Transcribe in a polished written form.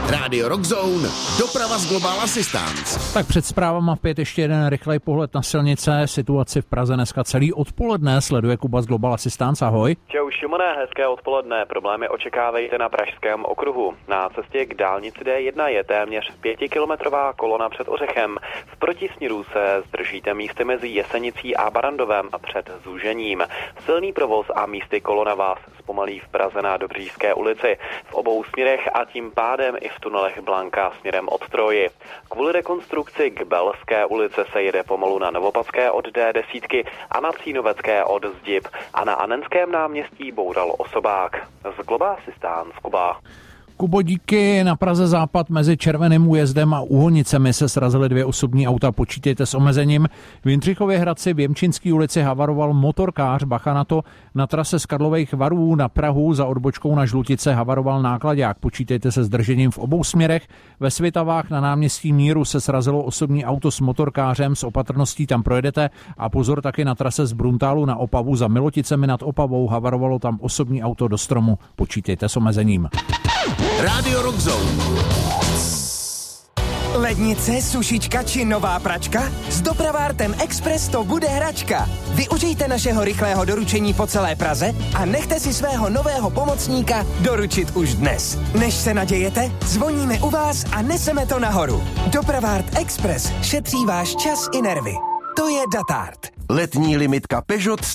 Rádio Rock Zone, doprava z Global Assistance. Tak před zprávama v 5 ještě jeden rychlej pohled na silnice. Situaci v Praze dneska celý odpoledne sleduje Kuba z Global Assistance. Ahoj. Čau Šimone, hezké odpoledne. Problémy očekávejte na Pražském okruhu. Na cestě k dálnici D1 je téměř 5kilometrová kolona před Ořechem. V protisměru se zdržíte místy mezi Jesenicí a Barandovem a před zúžením. Silný provoz a místy kolona vás zpomalí v Praze na Dobříšské ulici. V obou směrech a tím pádem i v tunelech Blanka směrem od Troji. Kvůli rekonstrukci k Belské ulici se jede pomalu na Novopadské od D10 a na Cínovecké od Zdib a na Anenském náměstí boural osobák. Z Global Assistance, Kuba. Kubo, díky. Na Praze západ mezi Červeným újezdem a Úhonicemi se srazily 2 osobní auta, počítejte s omezením. V Jindřichově Hradci v Jemčínské ulici havaroval motorkář, bacha na to. Na trase z Karlových Varů na Prahu za odbočkou na Žlutice havaroval náklaďák, počítejte se zdržením v obou směrech. Ve Svitavách na náměstí Míru se srazilo osobní auto s motorkářem, s opatrností tam projedete a pozor, taky na trase z Bruntálu na Opavu za Miloticemi nad Opavou havarovalo tam osobní auto do stromu, počítejte s omezením. Rádio Rock Zone. Lednice, sušička či nová pračka? S Dopravártem Express to bude hračka. Využijte našeho rychlého doručení po celé Praze a nechte si svého nového pomocníka doručit už dnes. Než se nadějete, zvoníme u vás a neseme to nahoru. Dopravárt Express šetří váš čas i nervy. To je Datard. Letní limitka Peugeot